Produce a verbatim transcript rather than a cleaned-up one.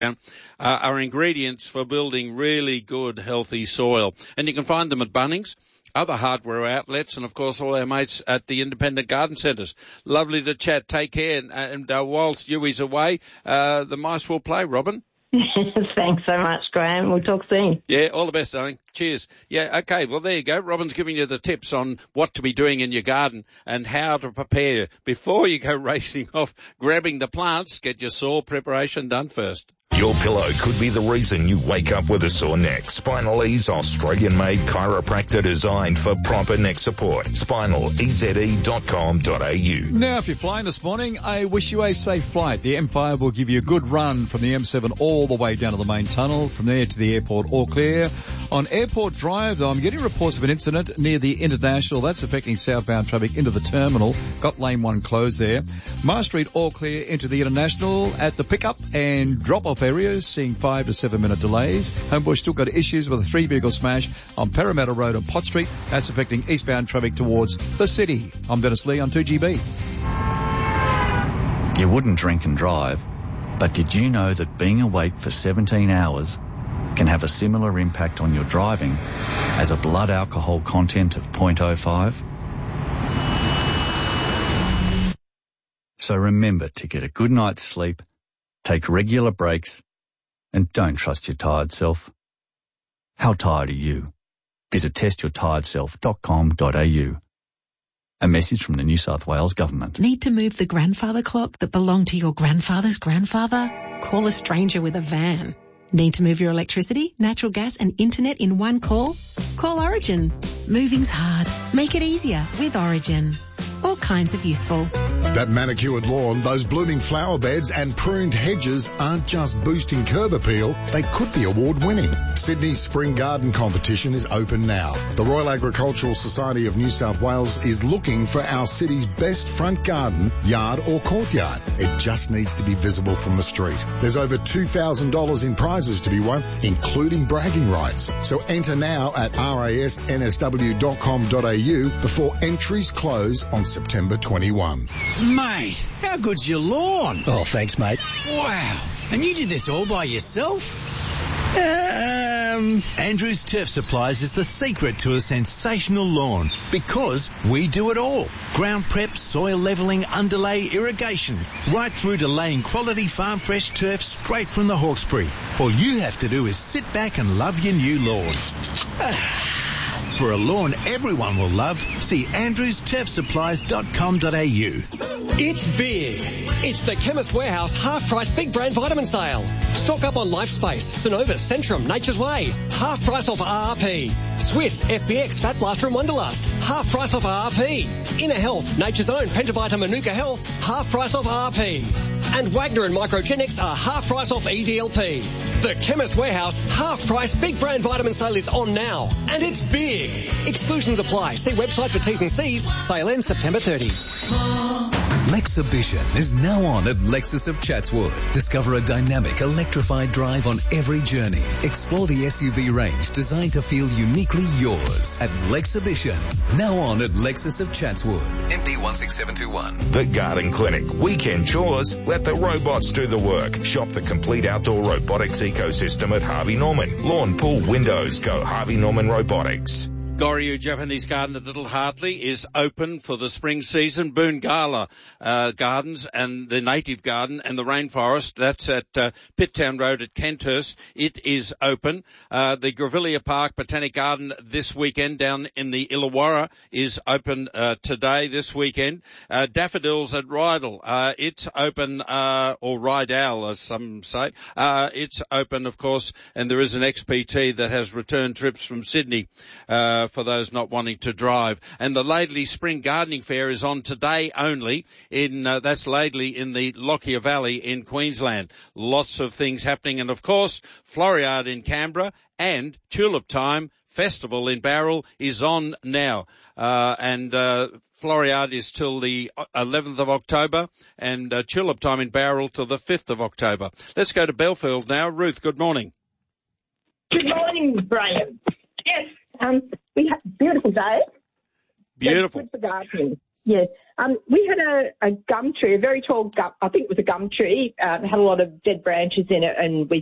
uh, are ingredients for building really good, healthy soil. And you can find them at Bunnings, other hardware outlets, and, of course, all our mates at the independent garden centres. Lovely to chat. Take care. And, and uh, whilst Yui's away, uh, the mice will play, Robin. Thanks so much, Graham. We'll talk soon. Yeah, all the best, darling. Cheers. Yeah, okay, well, there you go. Robin's giving you the tips on what to be doing in your garden and how to prepare before you go racing off grabbing the plants. Get your soil preparation done first. Your pillow could be the reason you wake up with a sore neck. Spinal Ease, Australian-made chiropractor designed for proper neck support. spinal e z e dot com dot a u. Now, if you're flying this morning, I wish you a safe flight. The M five will give you a good run from the M seven all the way down to the main tunnel. From there to the airport, all clear. On Airport Drive, I'm getting reports of an incident near the International. That's affecting southbound traffic into the terminal. Got lane one closed there. Mars Street, all clear into the International. At the pickup and drop-off areas, seeing five to seven minute delays. Homebush still got issues with a three vehicle smash on Parramatta Road and Pot Street. That's affecting eastbound traffic towards the city. I'm Dennis Lee on two G B. You wouldn't drink and drive, but did you know that being awake for seventeen hours can have a similar impact on your driving as a blood alcohol content of zero point zero five? So remember to get a good night's sleep, take regular breaks, and don't trust your tired self. How tired are you? Visit test your tired self dot com dot a u. A message from the New South Wales Government. Need to move the grandfather clock that belonged to your grandfather's grandfather? Call a stranger with a van. Need to move your electricity, natural gas and internet in one call? Call Origin. Moving's hard. Make it easier with Origin. All kinds of useful. That manicured lawn, those blooming flower beds and pruned hedges aren't just boosting curb appeal, they could be award-winning. Sydney's Spring Garden Competition is open now. The Royal Agricultural Society of New South Wales is looking for our city's best front garden, yard or courtyard. It just needs to be visible from the street. There's over two thousand dollars in prizes to be won, including bragging rights. So enter now at r a s n s w dot com dot a u before entries close on September twenty-first. Mate, how good's your lawn? Oh, thanks, mate. Wow. And you did this all by yourself? Um, Andrews Turf Supplies is the secret to a sensational lawn because we do it all. Ground prep, soil levelling, underlay, irrigation, right through to laying quality farm fresh turf straight from the Hawkesbury. All you have to do is sit back and love your new lawn. For a lawn everyone will love, see andrews turf supplies dot com dot a u. It's big. It's the Chemist Warehouse half-price big brand vitamin sale. Stock up on Lifespace, Synovus, Centrum, Nature's Way. Half price off R R P. Swiss, F B X, Fat Blaster and Wonderlust. Half price off R R P. Inner Health, Nature's Own, Pentavita, Manuka Health. Half price off R R P. And Wagner and Microgenics are half price off E D L P. The Chemist Warehouse half-price big brand vitamin sale is on now. And it's big. Exclusions apply. See website for T's and C's. Sale ends September thirtieth. Lexibition is now on at Lexus of Chatswood. Discover a dynamic, electrified drive on every journey. Explore the S U V range designed to feel uniquely yours at Lexibition. Now on at Lexus of Chatswood. M D one six seven two one. The Garden Clinic. Weekend chores. Let the robots do the work. Shop the complete outdoor robotics ecosystem at Harvey Norman. Lawn, pool, windows. Go Harvey Norman Robotics. Goryu Japanese Garden at Little Hartley is open for the spring season. Boongala uh, Gardens and the Native Garden and the Rainforest, that's at uh, Pitttown Road at Kenthurst. It is open. Uh, the Grevillea Park Botanic Garden this weekend down in the Illawarra is open uh, today, this weekend. Uh, Daffodils at Rydal, uh, it's open, uh, or Rydal as some say. Uh, it's open, of course, and there is an X P T that has return trips from Sydney, uh, for those not wanting to drive. And the Laidley Spring Gardening Fair is on today only in, uh, that's Laidley in the Lockyer Valley in Queensland. Lots of things happening. And of course, Floriade in Canberra and Tulip Time Festival in Bowral is on now. Uh, and, uh, Floriade is till the eleventh of October and, uh, Tulip Time in Bowral till the fifth of October. Let's go to Belfield now. Ruth, good morning. Good morning, Brian. Yes. Um, we have a beautiful day. Beautiful. Good for gardening. Yeah. Um, we had a, a gum tree, a very tall gum, I think it was a gum tree, um, had a lot of dead branches in it, and we